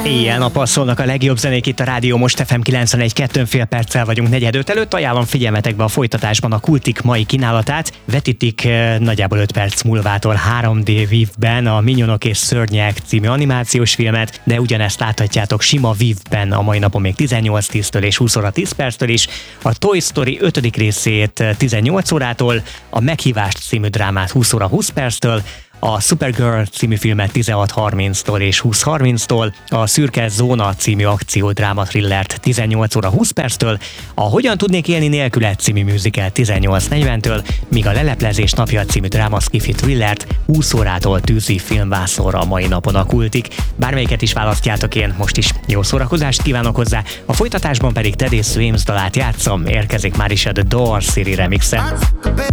Éjjel-nappal szólnak a legjobb zenék itt a Rádió Most FM 91,2 fél perccel vagyunk 4:05 előtt. Ajánlom figyelmetekbe a folytatásban a Kultik mai kínálatát. Vetítik nagyjából 5 perc múlvától 3D Vive-ben a Minyonok és Szörnyek című animációs filmet, de ugyanezt láthatjátok sima Vive-ben a mai napon még 18:10-től és 20 óra 10 perctől is. A Toy Story 5. részét 18 órától, a Meghívást című drámát 20 óra 20 perctől, a Supergirl című filmet 16:30-tól és 20:30-tól, a Szürke Zóna című akciódráma thrillert 18 óra 20 perctől, a Hogyan tudnék élni nélküled című musical 18:40-től, míg a Leleplezés napja című dráma skifi thrillert 20 órától tűzi filmvászonra a mai napon a Kultik. Bármelyiket is választjátok, én most is jó szórakozást kívánok hozzá, a folytatásban pedig Teddy Swims dalát játszom, érkezik már is a The Doors City remixe.